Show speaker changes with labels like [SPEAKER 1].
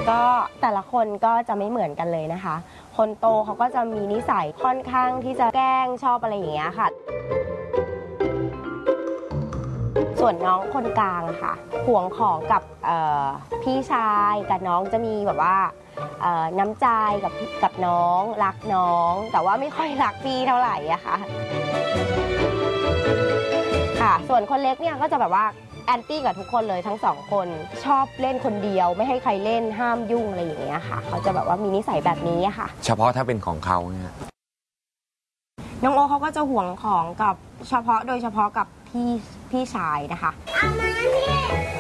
[SPEAKER 1] ก็แต่ละคนก็จะไม่เหมือนกันเลยนะคะคนโตเขาก็จะมีนิสัยค่อนข้างที่จะแกล้งชอบอะไรอย่างเงี้ยค่ะส่วนน้องคนกลางอะค่ะห่วงของกับพี่ชายกับน้องจะมีแบบว่าน้ำใจกับน้องรักน้องแต่ว่าไม่ค่อยรักพี่เท่าไหร่อะค่ะค่ะส่วนคนเล็กเนี่ยก็จะแบบว่าแอนตี้กับทุกคนเลยทั้งสองคนชอบเล่นคนเดียวไม่ให้ใครเล่นห้ามยุ่งอะไรอย่างเงี้ยค่ะเขาจะแบบว่ามีนิสัยแบบนี้ค่ะ
[SPEAKER 2] เฉพาะถ้าเป็นของเขาเนี่ย
[SPEAKER 1] น้องโอเขาก็จะห่วงของกับโดยเฉพาะกับพี่ชายนะคะเอามาพี่